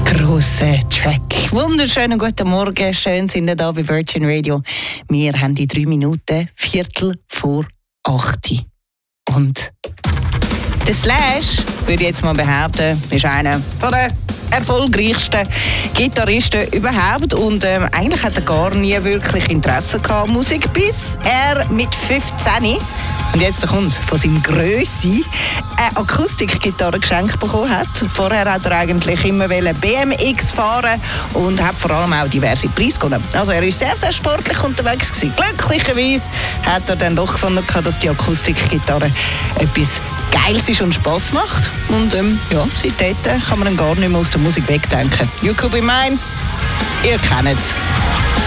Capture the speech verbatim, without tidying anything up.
grosser Track. Wunderschönen guten Morgen, schön sind ihr da bei Virgin Radio. Wir haben die drei Minuten Viertel vor acht. Und der Slash, würde ich jetzt mal behaupten, ist einer von den erfolgreichsten Gitarristen überhaupt. Und ähm, eigentlich hat er gar nie wirklich Interesse gehabt an Musik, bis er mit fünfzehn, und jetzt kommt von seinem Grössi, eine Akustikgitarre geschenkt bekommen hat. Vorher hat er eigentlich immer B M X fahren und hat vor allem auch diverse Preise gewonnen. Also er war sehr, sehr sportlich unterwegs gewesen. Glücklicherweise hat er dann doch gefunden, dass die Akustikgitarre etwas Geiles ist und Spass macht. Und ähm, ja, seitdem kann man dann gar nicht mehr aus der Musik wegdenken. You could be mine. Ihr kennt es.